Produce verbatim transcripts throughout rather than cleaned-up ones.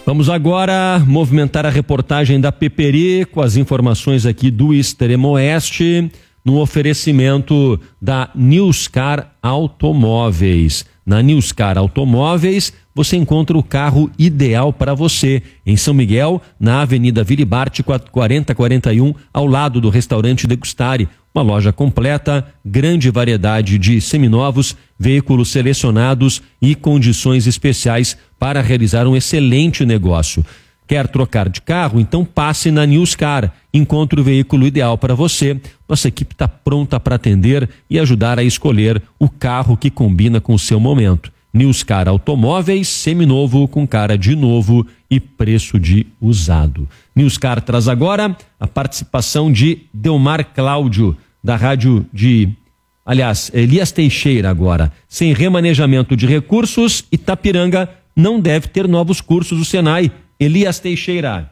Vamos agora movimentar a reportagem da Peperi com as informações aqui do Extremo Oeste, no oferecimento da Newscar Automóveis. Na Newscar Automóveis, você encontra o carro ideal para você. Em São Miguel, na Avenida Vilibarte quarenta e quarenta e um, ao lado do restaurante Degustare. Uma loja completa, grande variedade de seminovos, veículos selecionados e condições especiais para realizar um excelente negócio. Quer trocar de carro? Então passe na Newscar. Encontre o veículo ideal para você. Nossa equipe está pronta para atender e ajudar a escolher o carro que combina com o seu momento. Newscar Automóveis, seminovo com cara de novo e preço de usado. Newscar traz agora a participação de Delmar Cláudio, da rádio de, aliás, Elias Teixeira agora. Sem remanejamento de recursos, Itapiranga não deve ter novos cursos do Senai. Elias Teixeira.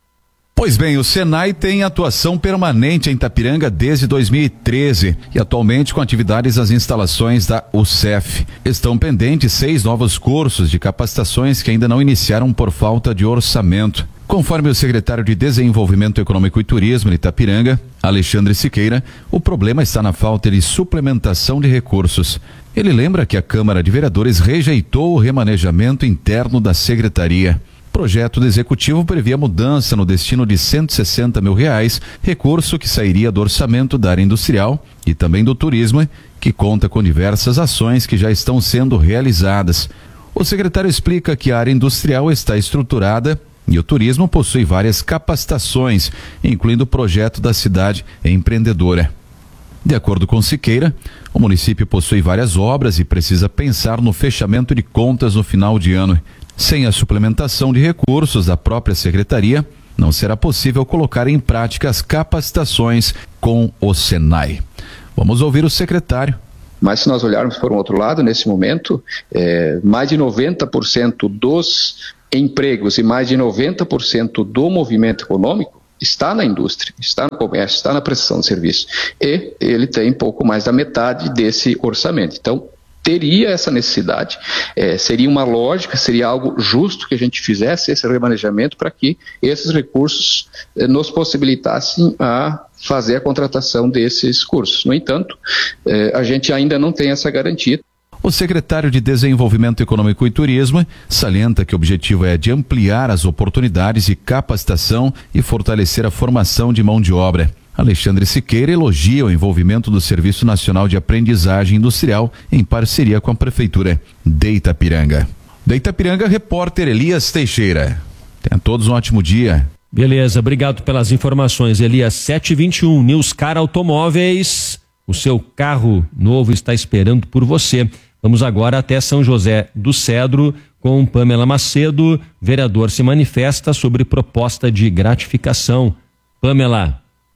Pois bem, o Senai tem atuação permanente em Itapiranga desde dois mil e treze e atualmente com atividades nas instalações da U C E F. Estão pendentes seis novos cursos de capacitações que ainda não iniciaram por falta de orçamento. Conforme o secretário de Desenvolvimento Econômico e Turismo de Itapiranga, Alexandre Siqueira, o problema está na falta de suplementação de recursos. Ele lembra que a Câmara de Vereadores rejeitou o remanejamento interno da secretaria. O projeto do executivo previa mudança no destino de cento e sessenta mil reais, recurso que sairia do orçamento da área industrial e também do turismo, que conta com diversas ações que já estão sendo realizadas. O secretário explica que a área industrial está estruturada e o turismo possui várias capacitações, incluindo o projeto da cidade empreendedora. De acordo com Siqueira, o município possui várias obras e precisa pensar no fechamento de contas no final de ano. Sem a suplementação de recursos da própria secretaria, não será possível colocar em prática as capacitações com o Senai. Vamos ouvir o secretário. Mas se nós olharmos por um outro lado, nesse momento, é, mais de noventa por cento dos empregos e mais de noventa por cento do movimento econômico está na indústria, está no comércio, está na prestação de serviço. E ele tem pouco mais da metade desse orçamento. Então, teria essa necessidade, é, seria uma lógica, seria algo justo que a gente fizesse esse remanejamento para que esses recursos é, nos possibilitassem a fazer a contratação desses cursos. No entanto, é, a gente ainda não tem essa garantia. O secretário de Desenvolvimento Econômico e Turismo salienta que o objetivo é de ampliar as oportunidades de capacitação e fortalecer a formação de mão de obra. Alexandre Siqueira elogia o envolvimento do Serviço Nacional de Aprendizagem Industrial em parceria com a Prefeitura de Itapiranga. Da Itapiranga, repórter Elias Teixeira. Tenham todos um ótimo dia. Beleza, obrigado pelas informações, Elias. sete e vinte e um, Newscar Automóveis. O seu carro novo está esperando por você. Vamos agora até São José do Cedro com Pamela Macedo. Vereador se manifesta sobre proposta de gratificação. Pamela.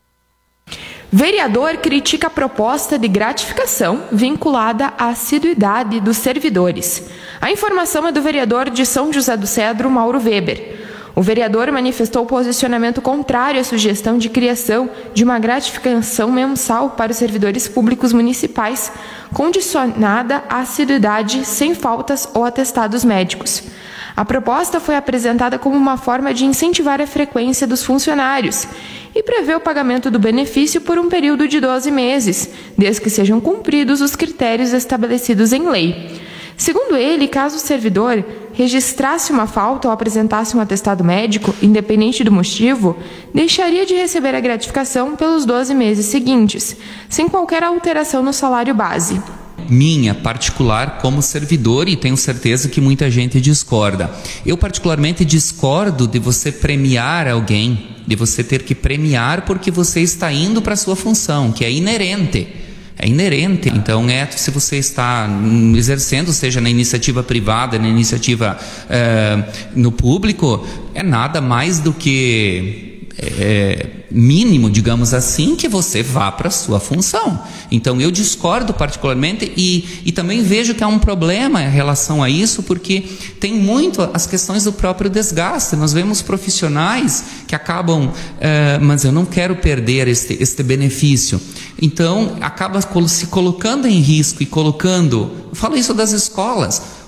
Vereador critica a proposta de gratificação vinculada à assiduidade dos servidores. A informação é do vereador de São José do Cedro, Mauro Weber. O vereador manifestou posicionamento contrário à sugestão de criação de uma gratificação mensal para os servidores públicos municipais, condicionada à assiduidade sem faltas ou atestados médicos. A proposta foi apresentada como uma forma de incentivar a frequência dos funcionários e prevê o pagamento do benefício por um período de doze meses, desde que sejam cumpridos os critérios estabelecidos em lei. Segundo ele, caso o servidor registrasse uma falta ou apresentasse um atestado médico, independente do motivo, deixaria de receber a gratificação pelos doze meses seguintes, sem qualquer alteração no salário base. Minha particular como servidor, e tenho certeza que muita gente discorda. Eu particularmente discordo de você premiar alguém, de você ter que premiar porque você está indo para a sua função, que é inerente. É inerente, então é se você está exercendo, seja na iniciativa privada, na iniciativa é, no público, é nada mais do que é, mínimo, digamos assim, que você vá para a sua função. Então eu discordo particularmente e, e também vejo que há um problema em relação a isso, porque tem muito as questões do próprio desgaste. Nós vemos profissionais que acabam, é, mas eu não quero perder este, este benefício. Então acaba se colocando em risco e colocando, eu falo isso das escolas,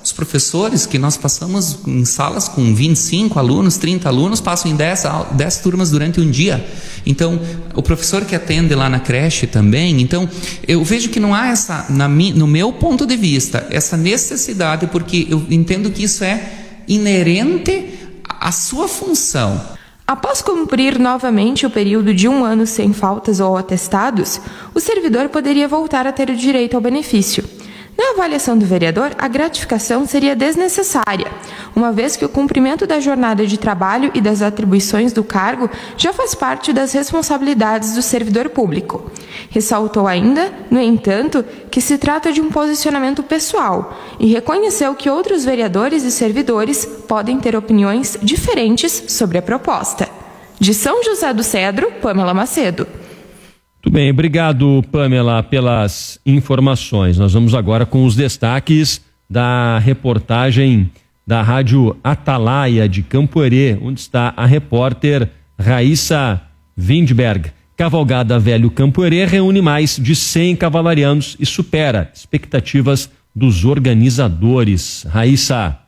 Os professores, que nós passamos em salas com vinte e cinco alunos, trinta alunos, passam em dez, dez turmas durante um dia. Então, o professor que atende lá na creche também. Então, eu vejo que não há essa, na, no meu ponto de vista, essa necessidade, porque eu entendo que isso é inerente à sua função. Após cumprir novamente o período de um ano sem faltas ou atestados, o servidor poderia voltar a ter o direito ao benefício. Na avaliação do vereador, a gratificação seria desnecessária, uma vez que o cumprimento da jornada de trabalho e das atribuições do cargo já faz parte das responsabilidades do servidor público. Ressaltou ainda, no entanto, que se trata de um posicionamento pessoal e reconheceu que outros vereadores e servidores podem ter opiniões diferentes sobre a proposta. De São José do Cedro, Pamela Macedo. Muito bem, obrigado, Pamela, pelas informações. Nós vamos agora com os destaques da reportagem da Rádio Atalaia de Campo Herê, onde está a repórter Raíssa Windberg. Cavalgada Velho Campo Herê reúne mais de cem cavalarianos e supera expectativas dos organizadores. Raíssa.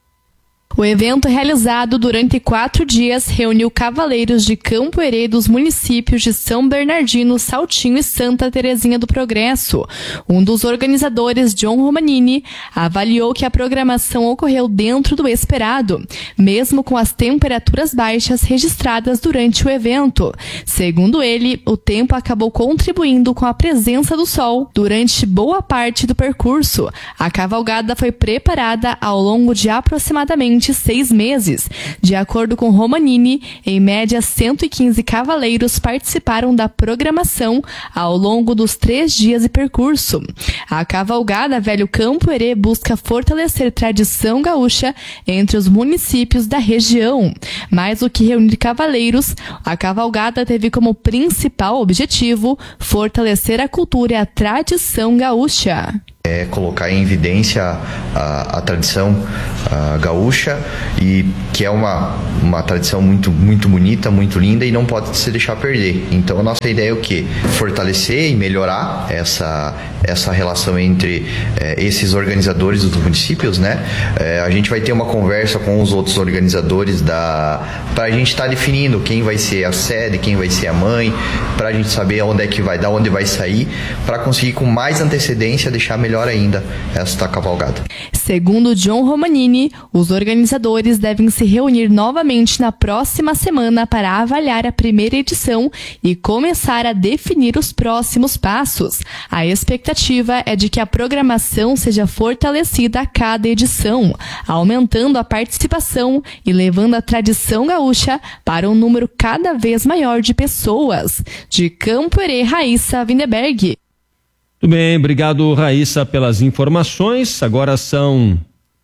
O evento, realizado durante quatro dias, reuniu cavaleiros de Campo Herê dos municípios de São Bernardino, Saltinho e Santa Terezinha do Progresso. Um dos organizadores, John Romanini, avaliou que a programação ocorreu dentro do esperado, mesmo com as temperaturas baixas registradas durante o evento. Segundo ele, o tempo acabou contribuindo com a presença do sol durante boa parte do percurso. A cavalgada foi preparada ao longo de aproximadamente seis meses. De acordo com Romanini, em média cento e quinze cavaleiros participaram da programação ao longo dos três dias de percurso. A cavalgada Velho Campo Herê busca fortalecer tradição gaúcha entre os municípios da região. Mais do que reunir cavaleiros, a cavalgada teve como principal objetivo fortalecer a cultura e a tradição gaúcha. É colocar em evidência a, a tradição a gaúcha, e que é uma, uma tradição muito, muito bonita, muito linda e não pode se deixar perder. Então a nossa ideia é o quê? Fortalecer e melhorar essa, essa relação entre é, esses organizadores dos municípios, né? É, a gente vai ter uma conversa com os outros organizadores da, para a gente estar tá definindo quem vai ser a sede, quem vai ser a mãe, para a gente saber onde é que vai dar, onde vai sair, para conseguir com mais antecedência deixar melhor melhor ainda esta cavalgada. Segundo John Romanini, os organizadores devem se reunir novamente na próxima semana para avaliar a primeira edição e começar a definir os próximos passos. A expectativa é de que a programação seja fortalecida a cada edição, aumentando a participação e levando a tradição gaúcha para um número cada vez maior de pessoas. De Campo Herê, Raíssa Windberg. Muito bem, obrigado, Raíssa, pelas informações. Agora são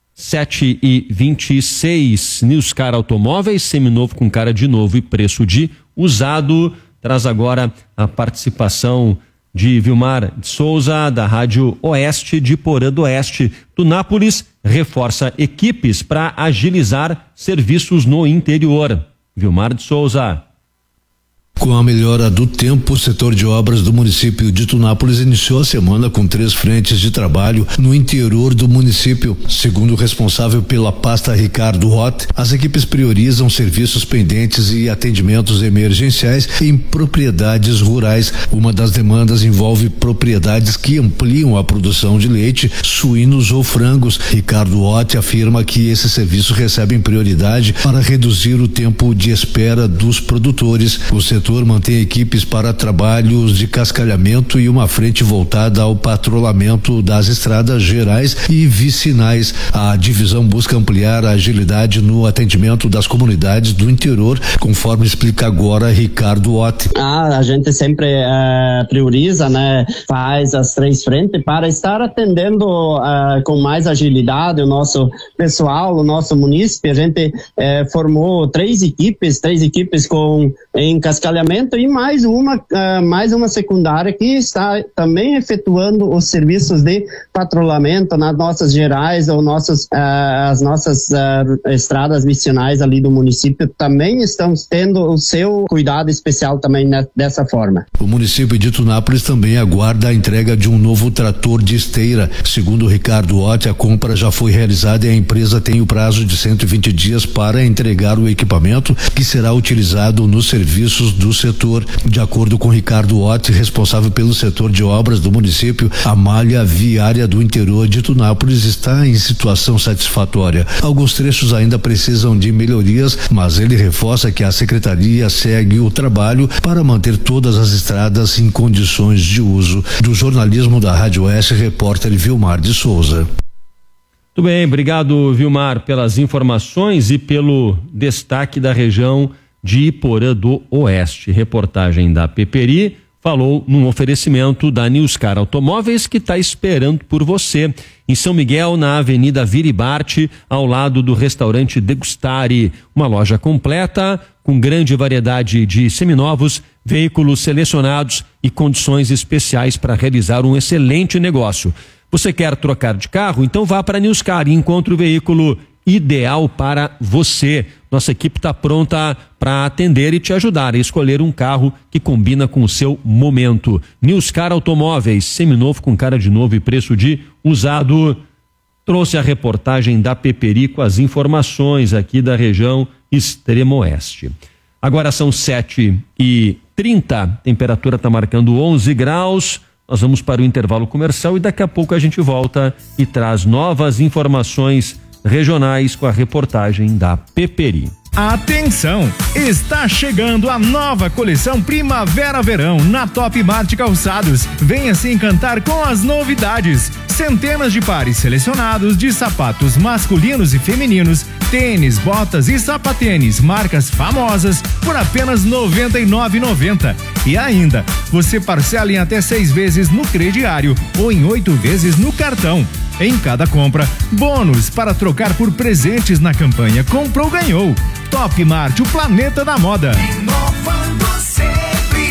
sete e vinte e seis. Newscar Automóveis, seminovo com cara de novo e preço de usado. Traz agora a participação de Vilmar de Souza, da Rádio Oeste de Porã do Oeste. Tunápolis reforça equipes para agilizar serviços no interior. Vilmar de Souza. Com a melhora do tempo, o setor de obras do município de Tunápolis iniciou a semana com três frentes de trabalho no interior do município. Segundo o responsável pela pasta, Ricardo Roth, as equipes priorizam serviços pendentes e atendimentos emergenciais em propriedades rurais. Uma das demandas envolve propriedades que ampliam a produção de leite, suínos ou frangos. Ricardo Roth afirma que esses serviços recebem prioridade para reduzir o tempo de espera dos produtores. O setor mantém equipes para trabalhos de cascalhamento e uma frente voltada ao patrulhamento das estradas gerais e vicinais. A divisão busca ampliar a agilidade no atendimento das comunidades do interior, conforme explica agora Ricardo Ott. Ah, a gente sempre uh, prioriza, né, faz as três frentes para estar atendendo uh, com mais agilidade o nosso pessoal, o nosso município. A gente uh, formou três equipes, três equipes com em cascalhamento detalhamento, e mais uma, uh, mais uma secundária que está também efetuando os serviços de patrulhamento nas nossas gerais ou nossas, uh, as nossas uh, estradas vicinais ali do município também estão tendo o seu cuidado especial também né, dessa forma. O município de Tunápolis também aguarda a entrega de um novo trator de esteira. Segundo Ricardo Otti, a compra já foi realizada e a empresa tem o prazo de cento e vinte dias para entregar o equipamento que será utilizado nos serviços do setor. De acordo com Ricardo Otti, responsável pelo setor de obras do município, a malha viária do interior de Tunápolis está em situação satisfatória. Alguns trechos ainda precisam de melhorias, mas ele reforça que a secretaria segue o trabalho para manter todas as estradas em condições de uso. Do jornalismo da Rádio Oeste, repórter Vilmar de Souza. Muito bem, obrigado, Vilmar, pelas informações e pelo destaque da região de Iporã do Oeste. Reportagem da Peperi falou num oferecimento da Newscar Automóveis, que está esperando por você em São Miguel, na Avenida Viribarte, ao lado do restaurante Degustare, uma loja completa com grande variedade de seminovos, veículos selecionados e condições especiais para realizar um excelente negócio. Você quer trocar de carro? Então vá para a Newscar e encontre o veículo ideal para você. Nossa equipe está pronta para atender e te ajudar a escolher um carro que combina com o seu momento. Newscar Automóveis, seminovo com cara de novo e preço de usado. Trouxe a reportagem da Peperi com as informações aqui da região Extremo Oeste. Agora são sete e trinta, temperatura está marcando onze graus. Nós vamos para o intervalo comercial e daqui a pouco a gente volta e traz novas informações regionais com a reportagem da Peperi. Atenção! Está chegando a nova coleção Primavera-Verão na Top Mart Calçados. Venha se encantar com as novidades. Centenas de pares selecionados de sapatos masculinos e femininos, tênis, botas e sapatênis, marcas famosas, por apenas noventa e nove reais e noventa centavos. E ainda, você parcela em até seis vezes no crediário ou em oito vezes no cartão. Em cada compra, bônus para trocar por presentes na campanha Comprou Ganhou. Top Mart, o planeta da moda. Inovando sempre.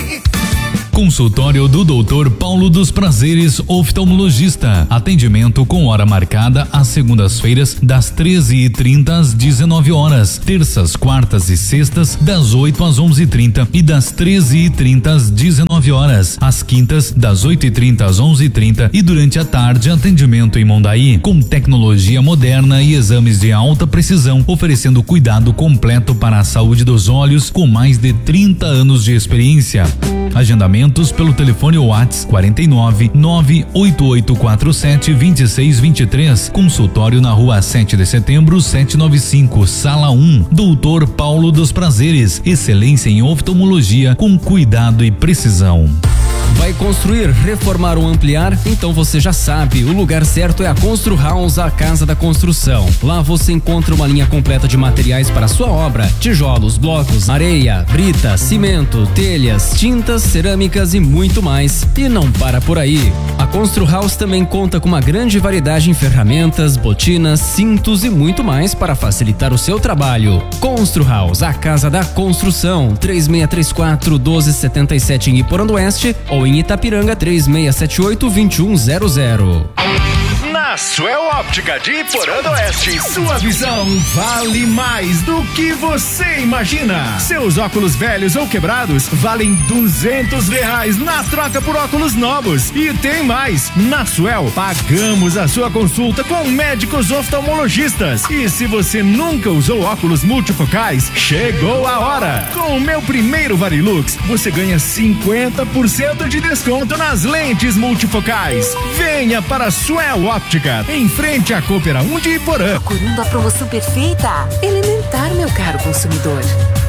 Consultório do doutor Paulo dos Prazeres, oftalmologista. Atendimento com hora marcada às segundas-feiras, das treze e trinta às dezenove horas. Terças, quartas e sextas, das oito às onze e trinta e das treze e trinta às dezenove horas. Às quintas, das oito e trinta às onze e trinta e durante a tarde, atendimento em Mondaí, com tecnologia moderna e exames de alta precisão, oferecendo cuidado completo para a saúde dos olhos, com mais de trinta anos de experiência. Agendamentos pelo telefone WhatsApp quarenta e nove, nove oito oito quatro sete, dois seis dois três. Consultório na rua sete de setembro, setecentos e noventa e cinco, sala um. doutor Paulo dos Prazeres. Excelência em oftalmologia com cuidado e precisão. Vai construir, reformar ou ampliar? Então você já sabe, o lugar certo é a Constru House, a casa da construção. Lá você encontra uma linha completa de materiais para a sua obra: tijolos, blocos, areia, brita, cimento, telhas, tintas, cerâmicas e muito mais. E não para por aí. A Constru House também conta com uma grande variedade em ferramentas, botinas, cintos e muito mais para facilitar o seu trabalho. Constru House, a casa da construção. três seis três quatro, um dois sete sete em Iporã do Oeste ou em Itapiranga, três seis sete oito, dois um zero zero. Na Suel Óptica de Iporã do Oeste, sua visão vale mais do que você imagina. Seus óculos velhos ou quebrados valem duzentos reais na troca por óculos novos. E tem mais, na Suel pagamos a sua consulta com médicos oftalmologistas. E se você nunca usou óculos multifocais, chegou a hora. Com o meu primeiro Varilux, você ganha cinquenta por cento de desconto nas lentes multifocais. Venha para a Suel Óptica, em frente à Coopera um de Iporã. Procurando a promoção perfeita? Elementar, meu caro consumidor.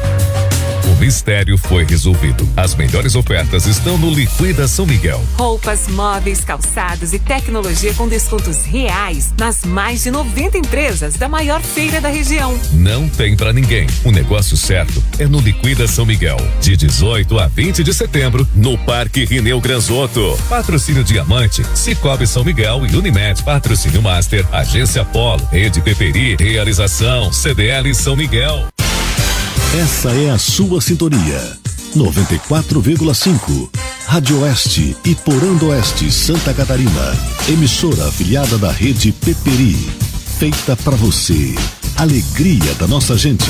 O mistério foi resolvido. As melhores ofertas estão no Liquida São Miguel. Roupas, móveis, calçados e tecnologia com descontos reais nas mais de noventa empresas da maior feira da região. Não tem pra ninguém. O negócio certo é no Liquida São Miguel. De dezoito a vinte de setembro, no Parque Rineu Granzotto. Patrocínio Diamante, Cicobi São Miguel e Unimed. Patrocínio Master, Agência Polo, Rede Peperi, Realização C D L São Miguel. Essa é a sua sintonia. noventa e quatro vírgula cinco. Rádio Oeste e Porã do Oeste, Santa Catarina. Emissora afiliada da Rede Peperi. Feita para você. Alegria da nossa gente.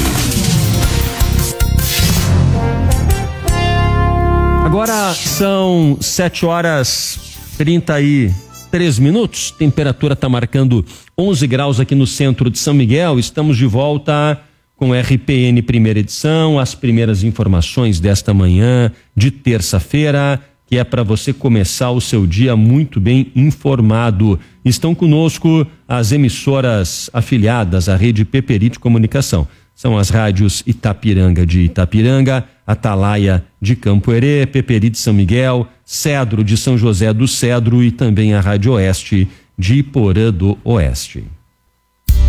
Agora são sete horas e trinta e três minutos. Temperatura está marcando onze graus aqui no centro de São Miguel. Estamos de volta com R P N primeira edição, as primeiras informações desta manhã de terça-feira, que é para você começar o seu dia muito bem informado. Estão conosco as emissoras afiliadas à Rede Peperi de Comunicação. São as rádios Itapiranga de Itapiranga, Atalaia de Campo Herê, Peperi de São Miguel, Cedro de São José do Cedro e também a Rádio Oeste de Porã do Oeste.